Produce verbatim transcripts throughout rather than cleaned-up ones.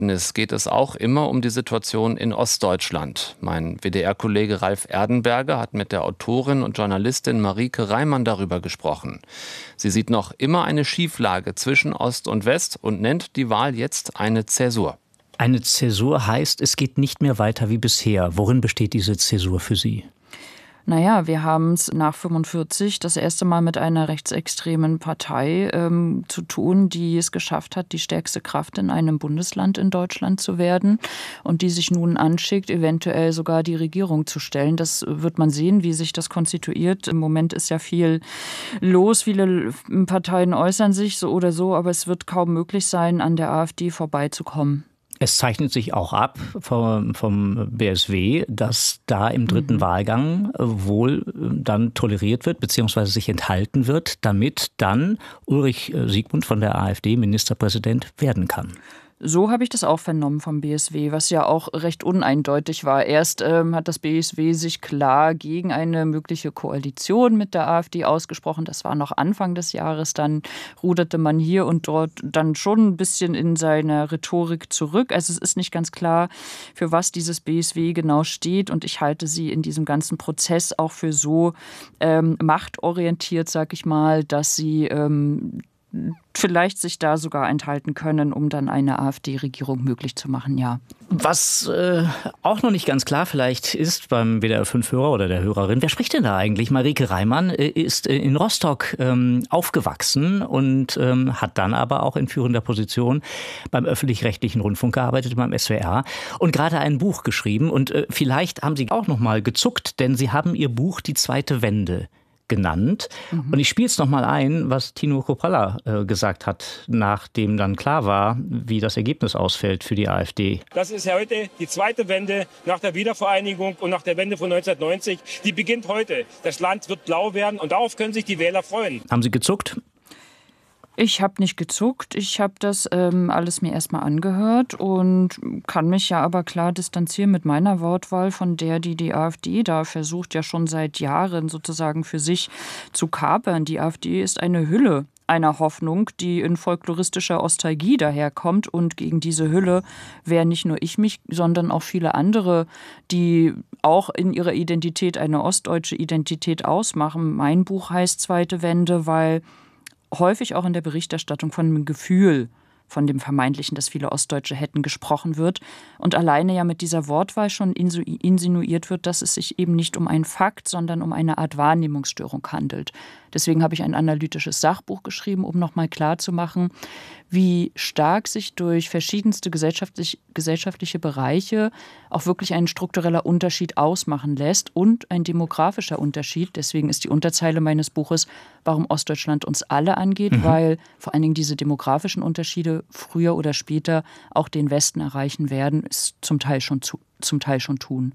Verständnis geht es auch immer um die Situation in Ostdeutschland. Mein W D R-Kollege Ralf Erdenberger hat mit der Autorin und Journalistin Marieke Reimann darüber gesprochen. Sie sieht noch immer eine Schieflage zwischen Ost und West und nennt die Wahl jetzt eine Zäsur. Eine Zäsur heißt, es geht nicht mehr weiter wie bisher. Worin besteht diese Zäsur für Sie? Naja, wir haben es nach fünfundvierzig das erste Mal mit einer rechtsextremen Partei ähm, zu tun, die es geschafft hat, die stärkste Kraft in einem Bundesland in Deutschland zu werden und die sich nun anschickt, eventuell sogar die Regierung zu stellen. Das wird man sehen, wie sich das konstituiert. Im Moment ist ja viel los. Viele Parteien äußern sich so oder so, aber es wird kaum möglich sein, an der AfD vorbeizukommen. Es zeichnet sich auch ab vom, vom B S W, dass da im dritten mhm. Wahlgang wohl dann toleriert wird bzw. sich enthalten wird, damit dann Ulrich Siegmund von der AfD Ministerpräsident werden kann. So habe ich das auch vernommen vom B S W, was ja auch recht uneindeutig war. Erst ähm, hat das B S W sich klar gegen eine mögliche Koalition mit der AfD ausgesprochen. Das war noch Anfang des Jahres. Dann ruderte man hier und dort dann schon ein bisschen in seiner Rhetorik zurück. Also es ist nicht ganz klar, für was dieses B S W genau steht. Und ich halte sie in diesem ganzen Prozess auch für so ähm, machtorientiert, sag ich mal, dass sie ähm, vielleicht sich da sogar enthalten können, um dann eine AfD-Regierung möglich zu machen, ja. Was äh, auch noch nicht ganz klar vielleicht ist beim W D R fünf Hörer oder der Hörerin, wer spricht denn da eigentlich? Marieke Reimann äh, ist in Rostock ähm, aufgewachsen und ähm, hat dann aber auch in führender Position beim öffentlich-rechtlichen Rundfunk gearbeitet, beim S W R und gerade ein Buch geschrieben. Und äh, vielleicht haben Sie auch noch mal gezuckt, denn Sie haben Ihr Buch Die zweite Wende genannt. Mhm. Und ich spiele es nochmal ein, was Tino Kruppalla äh, gesagt hat, nachdem dann klar war, wie das Ergebnis ausfällt für die AfD. Das ist heute die zweite Wende nach der Wiedervereinigung und nach der Wende von neunzehnhundertneunzig. Die beginnt heute. Das Land wird blau werden und darauf können sich die Wähler freuen. Haben Sie gezuckt? Ich habe nicht gezuckt. Ich habe das ähm, alles mir erstmal angehört und kann mich ja aber klar distanzieren mit meiner Wortwahl von der, die die AfD da versucht, ja schon seit Jahren sozusagen für sich zu kapern. Die AfD ist eine Hülle einer Hoffnung, die in folkloristischer Ostalgie daherkommt. Und gegen diese Hülle wehren nicht nur ich mich, sondern auch viele andere, die auch in ihrer Identität eine ostdeutsche Identität ausmachen. Mein Buch heißt Zweite Wende, weil häufig auch in der Berichterstattung von dem Gefühl, von dem Vermeintlichen, dass viele Ostdeutsche hätten, gesprochen wird. Und alleine ja mit dieser Wortwahl schon insinuiert wird, dass es sich eben nicht um einen Fakt, sondern um eine Art Wahrnehmungsstörung handelt. Deswegen habe ich ein analytisches Sachbuch geschrieben, um nochmal klarzumachen, wie stark sich durch verschiedenste gesellschaftlich, gesellschaftliche Bereiche auch wirklich ein struktureller Unterschied ausmachen lässt und ein demografischer Unterschied. Deswegen ist die Unterzeile meines Buches, warum Ostdeutschland uns alle angeht, mhm. weil vor allen Dingen diese demografischen Unterschiede früher oder später auch den Westen erreichen werden, es zum Teil schon, zu, zum Teil schon tun.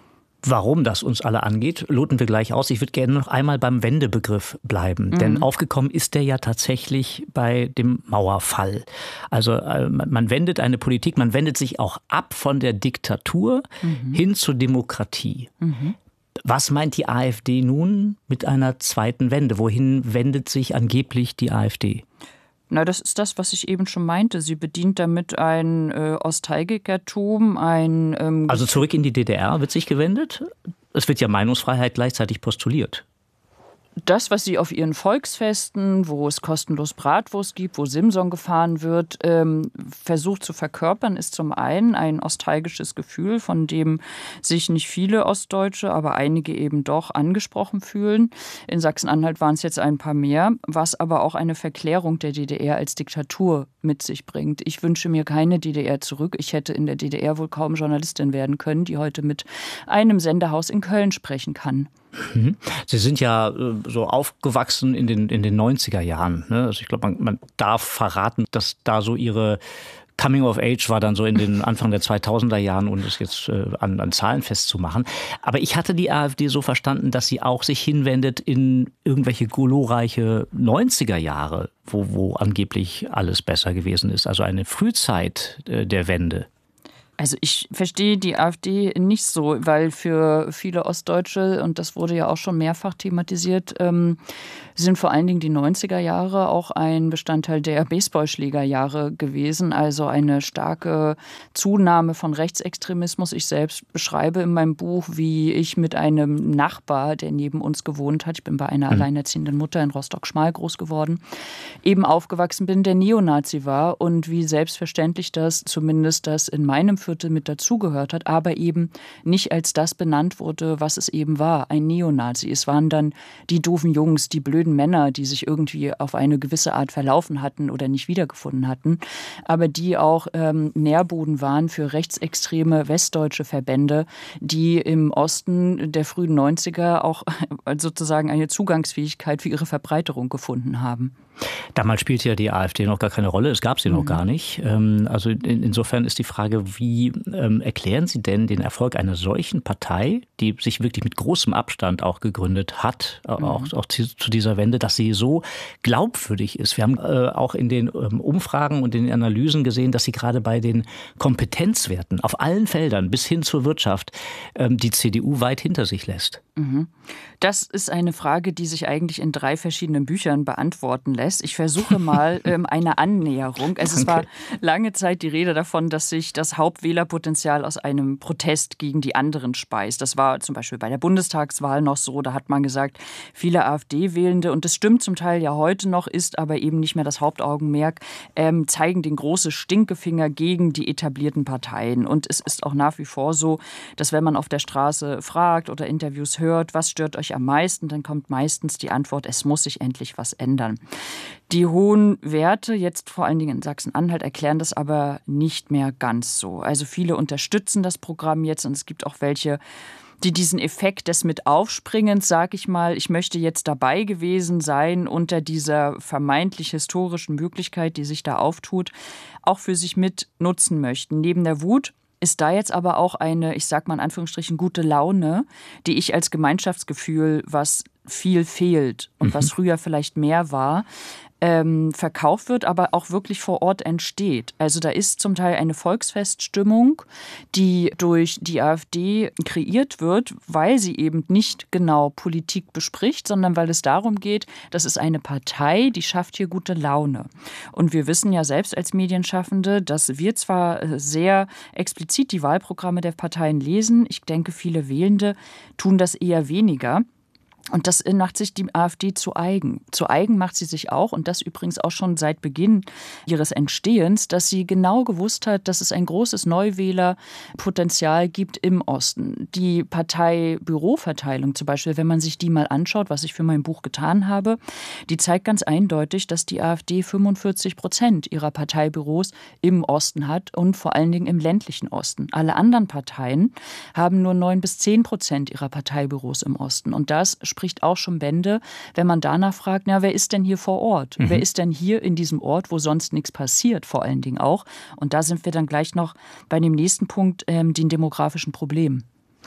Warum das uns alle angeht, loten wir gleich aus. Ich würde gerne noch einmal beim Wendebegriff bleiben. Mhm. Denn aufgekommen ist der ja tatsächlich bei dem Mauerfall. Also äh, man wendet eine Politik, man wendet sich auch ab von der Diktatur mhm. hin zur Demokratie. Mhm. Was meint die AfD nun mit einer zweiten Wende? Wohin wendet sich angeblich die AfD? Na, das ist das, was ich eben schon meinte. Sie bedient damit ein äh, Nostalgikertum, ein... Ähm also zurück in die D D R wird sich gewendet? Es wird ja Meinungsfreiheit gleichzeitig postuliert. Das, was sie auf ihren Volksfesten, wo es kostenlos Bratwurst gibt, wo Simson gefahren wird, ähm, versucht zu verkörpern, ist zum einen ein nostalgisches Gefühl, von dem sich nicht viele Ostdeutsche, aber einige eben doch angesprochen fühlen. In Sachsen-Anhalt waren es jetzt ein paar mehr, was aber auch eine Verklärung der D D R als Diktatur mit sich bringt. Ich wünsche mir keine D D R zurück. Ich hätte in der D D R wohl kaum Journalistin werden können, die heute mit einem Sendehaus in Köln sprechen kann. Sie sind ja so aufgewachsen in den, in den neunziger Jahren. Ne? Also ich glaube, man, man darf verraten, dass da so Ihre Coming of Age war dann so in den Anfang der zweitausender Jahren, um das jetzt äh, an, an Zahlen festzumachen. Aber ich hatte die AfD so verstanden, dass sie auch sich hinwendet in irgendwelche glorreiche neunziger Jahre, wo, wo angeblich alles besser gewesen ist. Also eine Frühzeit äh, der Wende. Also ich verstehe die AfD nicht so, weil für viele Ostdeutsche, und das wurde ja auch schon mehrfach thematisiert, ähm, sind vor allen Dingen die neunziger Jahre auch ein Bestandteil der Baseballschlägerjahre gewesen, also eine starke Zunahme von Rechtsextremismus. Ich selbst beschreibe in meinem Buch, wie ich mit einem Nachbar, der neben uns gewohnt hat, ich bin bei einer mhm. alleinerziehenden Mutter in Rostock-Schmal groß geworden, eben aufgewachsen bin, der Neonazi war und wie selbstverständlich das, zumindest das in meinem Viertel mit dazugehört hat, aber eben nicht als das benannt wurde, was es eben war, ein Neonazi. Es waren dann die doofen Jungs, die blöden Männer, die sich irgendwie auf eine gewisse Art verlaufen hatten oder nicht wiedergefunden hatten, aber die auch ähm, Nährboden waren für rechtsextreme westdeutsche Verbände, die im Osten der frühen neunziger auch sozusagen eine Zugangsfähigkeit für ihre Verbreiterung gefunden haben. Damals spielte ja die AfD noch gar keine Rolle, es gab sie mhm. noch gar nicht. Also insofern ist die Frage, wie ähm, erklären Sie denn den Erfolg einer solchen Partei, die sich wirklich mit großem Abstand auch gegründet hat, mhm. auch, auch zu, zu dieser Wende, dass sie so glaubwürdig ist? Wir haben äh, auch in den ähm, Umfragen und in den Analysen gesehen, dass sie gerade bei den Kompetenzwerten auf allen Feldern bis hin zur Wirtschaft ähm, die C D U weit hinter sich lässt. Mhm. Das ist eine Frage, die sich eigentlich in drei verschiedenen Büchern beantworten lässt. Ich versuche mal ähm, eine Annäherung. Also es war lange Zeit die Rede davon, dass sich das Hauptwählerpotenzial aus einem Protest gegen die anderen speist. Das war zum Beispiel bei der Bundestagswahl noch so. Da hat man gesagt, viele AfD-Wählende, und das stimmt zum Teil ja heute noch, ist aber eben nicht mehr das Hauptaugenmerk, ähm, zeigen den großen Stinkefinger gegen die etablierten Parteien. Und es ist auch nach wie vor so, dass wenn man auf der Straße fragt oder Interviews hört, was stört euch am meisten, dann kommt meistens die Antwort, es muss sich endlich was ändern. Die hohen Werte, jetzt vor allen Dingen in Sachsen-Anhalt, erklären das aber nicht mehr ganz so. Also viele unterstützen das Programm jetzt und es gibt auch welche, die diesen Effekt des Mitaufspringens, sag ich mal, ich möchte jetzt dabei gewesen sein unter dieser vermeintlich historischen Möglichkeit, die sich da auftut, auch für sich mit nutzen möchten. Neben der Wut ist da jetzt aber auch eine, ich sag mal in Anführungsstrichen, gute Laune, die ich als Gemeinschaftsgefühl, was viel fehlt und mhm. was früher vielleicht mehr war, ähm, verkauft wird, aber auch wirklich vor Ort entsteht. Also da ist zum Teil eine Volksfeststimmung, die durch die AfD kreiert wird, weil sie eben nicht genau Politik bespricht, sondern weil es darum geht, das ist eine Partei, die schafft hier gute Laune. Und wir wissen ja selbst als Medienschaffende, dass wir zwar sehr explizit die Wahlprogramme der Parteien lesen, ich denke, viele Wählende tun das eher weniger. Und das macht sich die AfD zu eigen. Zu eigen macht sie sich auch, und das übrigens auch schon seit Beginn ihres Entstehens, dass sie genau gewusst hat, dass es ein großes Neuwählerpotenzial gibt im Osten. Die Parteibüroverteilung zum Beispiel, wenn man sich die mal anschaut, was ich für mein Buch getan habe, die zeigt ganz eindeutig, dass die AfD fünfundvierzig Prozent ihrer Parteibüros im Osten hat und vor allen Dingen im ländlichen Osten. Alle anderen Parteien haben nur neun bis zehn Prozent ihrer Parteibüros im Osten. Und das spricht auch schon Bände, wenn man danach fragt, na, wer ist denn hier vor Ort? Mhm. Wer ist denn hier in diesem Ort, wo sonst nichts passiert, vor allen Dingen auch? Und da sind wir dann gleich noch bei dem nächsten Punkt, ähm, den demografischen Problemen.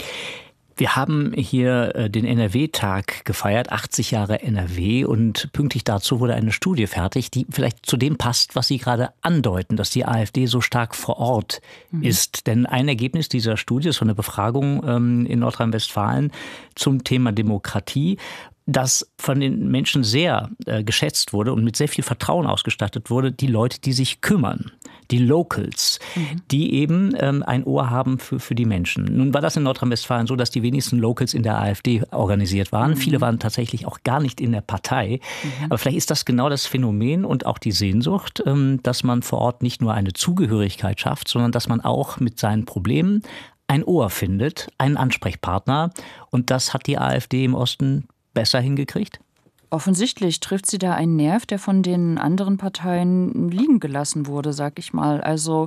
Wir haben hier den N R W-Tag gefeiert, achtzig Jahre N R W, und pünktlich dazu wurde eine Studie fertig, die vielleicht zu dem passt, was Sie gerade andeuten, dass die AfD so stark vor Ort mhm. ist. Denn ein Ergebnis dieser Studie ist von der Befragung ähm, in Nordrhein-Westfalen zum Thema Demokratie, das von den Menschen sehr äh, geschätzt wurde und mit sehr viel Vertrauen ausgestattet wurde, die Leute, die sich kümmern, die Locals, mhm. die eben ähm, ein Ohr haben für, für die Menschen. Nun war das in Nordrhein-Westfalen so, dass die wenigsten Locals in der AfD organisiert waren. Mhm. Viele waren tatsächlich auch gar nicht in der Partei. Mhm. Aber vielleicht ist das genau das Phänomen und auch die Sehnsucht, ähm, dass man vor Ort nicht nur eine Zugehörigkeit schafft, sondern dass man auch mit seinen Problemen ein Ohr findet, einen Ansprechpartner. Und das hat die AfD im Osten besser hingekriegt? Offensichtlich trifft sie da einen Nerv, der von den anderen Parteien liegen gelassen wurde, sag ich mal. Also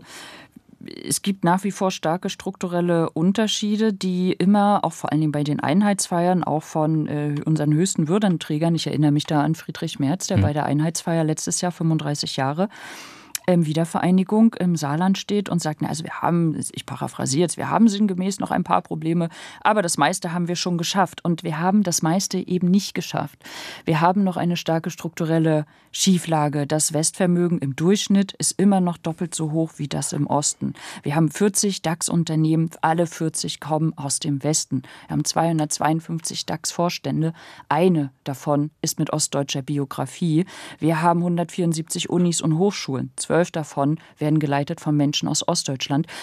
es gibt nach wie vor starke strukturelle Unterschiede, die immer, auch vor allen Dingen bei den Einheitsfeiern, auch von äh, unseren höchsten Würdenträgern, ich erinnere mich da an Friedrich Merz, der mhm. bei der Einheitsfeier letztes Jahr fünfunddreißig Jahre ähm, Wiedervereinigung im Saarland steht und sagt, na, also wir haben, ich paraphrasiere jetzt, wir haben sinngemäß noch ein paar Probleme, aber das meiste haben wir schon geschafft. Und wir haben das meiste eben nicht geschafft. Wir haben noch eine starke strukturelle Schieflage. Das Westvermögen im Durchschnitt ist immer noch doppelt so hoch wie das im Osten. Wir haben vierzig DAX-Unternehmen, alle vierzig kommen aus dem Westen. Wir haben zweihundertzweiundfünfzig DAX-Vorstände. Eine davon ist mit ostdeutscher Biografie. Wir haben hundertvierundsiebzig Unis und Hochschulen. Zwölf davon werden geleitet von Menschen aus Ostdeutschland.